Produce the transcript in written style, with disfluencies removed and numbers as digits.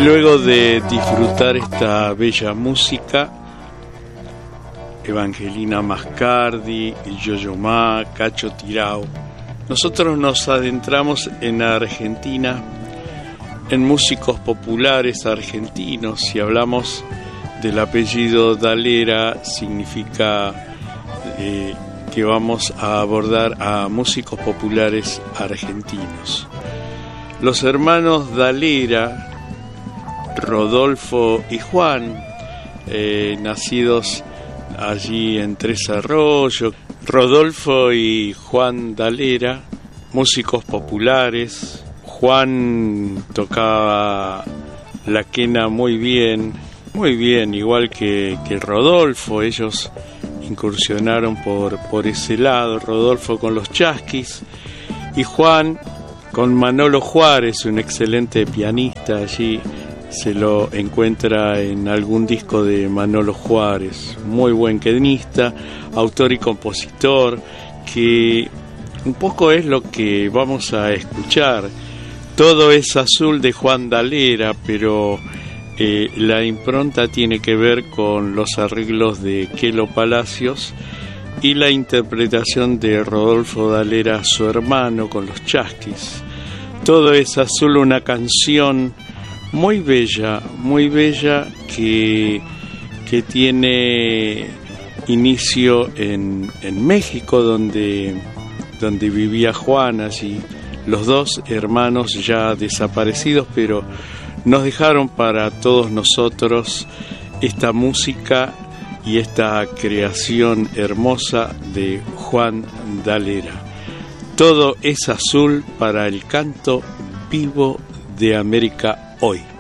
Luego de disfrutar esta bella música, Evangelina Mascardi, Yo-Yo Ma, Cacho Tirao, nosotros nos adentramos en Argentina, en músicos populares argentinos. Si hablamos del apellido Dalera, significa que vamos a abordar a músicos populares argentinos. Los hermanos Dalera, Rodolfo y Juan, nacidos allí en Tres Arroyos. Rodolfo y Juan Dalera, músicos populares. Juan tocaba la quena muy bien, igual que Rodolfo. Ellos incursionaron por ese lado, Rodolfo con los chasquis y Juan con Manolo Juárez, un excelente pianista. Allí se lo encuentra en algún disco de Manolo Juárez, muy buen quenista, autor y compositor, que un poco es lo que vamos a escuchar. Todo es azul de Juan Dalera, pero la impronta tiene que ver con los arreglos de Quelo Palacios y la interpretación de Rodolfo Dalera, su hermano, con los chasquis. Todo es azul, una canción muy bella que tiene inicio en México, donde vivía Juan. Allí los dos hermanos ya desaparecidos, pero nos dejaron para todos nosotros esta música y esta creación hermosa de Juan Dalera. Todo es azul para el canto vivo de América hoy.